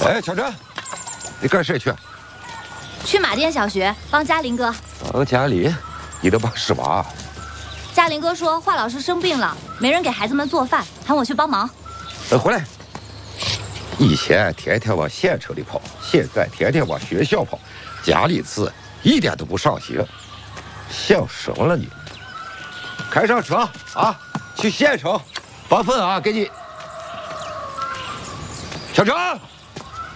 哎，小陈，你跟谁去？ 去马甸小学帮嘉林哥。 帮家里，你得帮是娃。 嘉林哥说华老师生病了，没人给孩子们做饭，喊我去帮忙。 回来。以前天天往县城里跑，现在天天往学校跑，家里事一点都不上心，想什么了你？开上车啊，去县城，把份啊给你。小陈。